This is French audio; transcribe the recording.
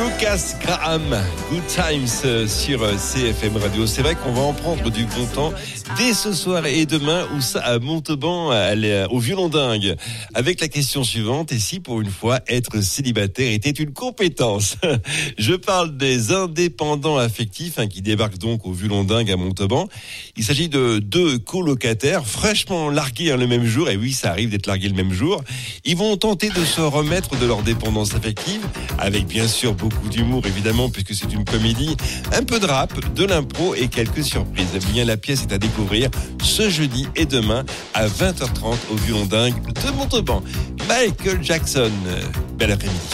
Lucas Graham, Good Times sur CFM Radio. C'est vrai qu'on va en prendre du bon temps dès ce soir et demain, où ça à Montauban, au violon dingue, avec la question suivante: et si pour une fois être célibataire était une compétence? Je parle des indépendants affectifs qui débarquent donc au violon dingue à Montauban. Il s'agit de 2 colocataires fraîchement largués le même jour, et oui, ça arrive d'être largués le même jour. Ils vont tenter de se remettre de leur dépendance affective, avec bien sûr beaucoup d'humour évidemment, puisque c'est une comédie, un peu de rap, de l'impro et quelques surprises. Bien, la pièce est à découvrir ce jeudi et demain à 20h30 au violon dingue de Montauban. Michael Jackson, bel après-midi.